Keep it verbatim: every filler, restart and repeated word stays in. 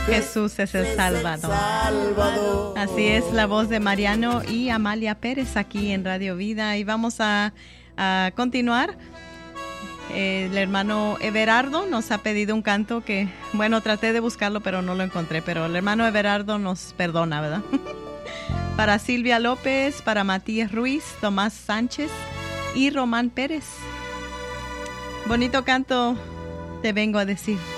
Jesús es el Salvador. Así es la voz de Mariano y Amalia Pérez aquí en Radio Vida. Y vamos a, a continuar. El hermano Everardo nos ha pedido un canto que, bueno, traté de buscarlo, pero no lo encontré. Pero el hermano Everardo nos perdona, ¿verdad? Para Silvia López, para Matías Ruiz, Tomás Sánchez y Román Pérez. Bonito canto, te vengo a decir.